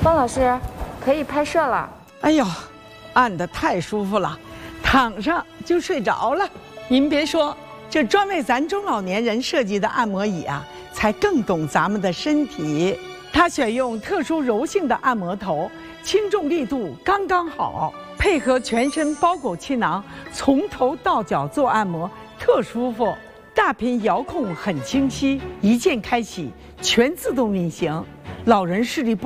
方老师，可以拍摄了。 哎呦，按得太舒服了，躺上就睡着了。您别说，这专为咱中老年人设计的按摩椅啊，才更懂咱们的身体。它选用特殊柔性的按摩头，轻重力度刚刚好，配合全身包裹气囊，从头到脚做按摩，特舒服。大屏遥控很清晰，一键开启，全自动运行。老人视力不